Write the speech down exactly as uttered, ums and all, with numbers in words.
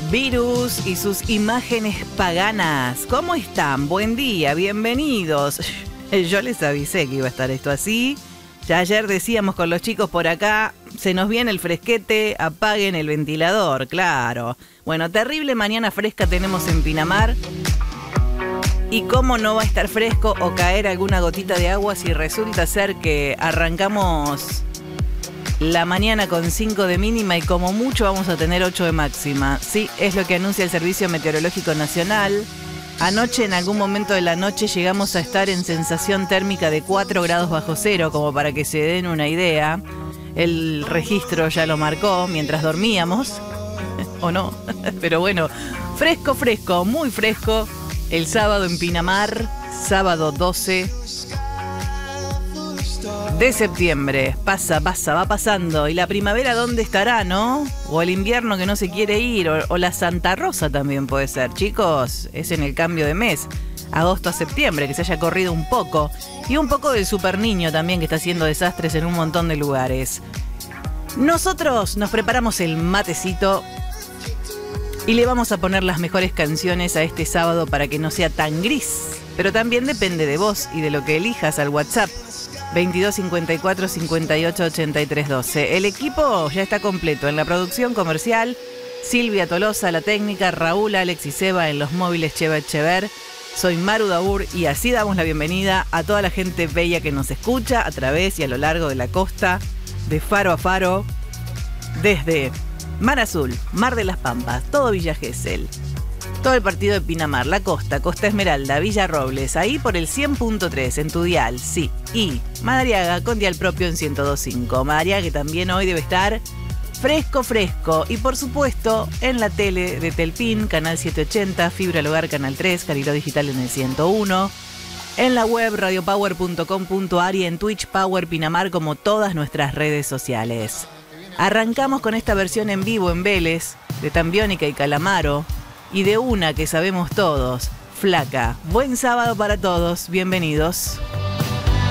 Virus y sus imágenes paganas. ¿Cómo están? Buen día, bienvenidos. Yo les avisé que iba a estar esto así. Ya ayer decíamos con los chicos por acá, se nos viene el fresquete, apaguen el ventilador, claro. Bueno, terrible mañana fresca tenemos en Pinamar. ¿Y cómo no va a estar fresco o caer alguna gotita de agua si resulta ser que arrancamos la mañana con cinco de mínima y como mucho vamos a tener ocho de máxima? Sí, es lo que anuncia el Servicio Meteorológico Nacional. Anoche, en algún momento de la noche, llegamos a estar en sensación térmica de cuatro grados bajo cero, como para que se den una idea. El registro ya lo marcó mientras dormíamos, o no, pero bueno, fresco, fresco, muy fresco. El sábado en Pinamar, sábado doce de septiembre. Pasa, pasa, va pasando. ¿Y la primavera dónde estará, no? O el invierno que no se quiere ir, o, o la Santa Rosa también puede ser. Chicos, es en el cambio de mes, agosto a septiembre, que se haya corrido un poco. Y un poco del super niño también, que está haciendo desastres en un montón de lugares. Nosotros nos preparamos el matecito y le vamos a poner las mejores canciones a este sábado para que no sea tan gris. Pero también depende de vos y de lo que elijas al WhatsApp veintidós cincuenta y cuatro cincuenta y ocho ochenta y tres doce. El equipo ya está completo en la producción comercial. Silvia Tolosa, la técnica, Raúl, Alex y Seba en los móviles Cheva Echever. Soy Maru Daur y así damos la bienvenida a toda la gente bella que nos escucha a través y a lo largo de la costa, de faro a faro, desde Mar Azul, Mar de las Pampas, todo Villa Gesell, todo el partido de Pinamar, la costa, Costa Esmeralda, Villa Robles, ahí por el cien punto tres en tu dial, sí, y Madariaga con dial propio en ciento dos punto cinco. Madariaga que también hoy debe estar fresco, fresco, y por supuesto en la tele de Telpin, canal setecientos ochenta, Fibra al Hogar, canal tres, Cariló Digital en el ciento uno, en la web radio power punto com punto ar y en Twitch Power Pinamar, como todas nuestras redes sociales. Arrancamos con esta versión en vivo en Vélez, de Tambiónica y Calamaro, y de una que sabemos todos, Flaca. Buen sábado para todos, bienvenidos.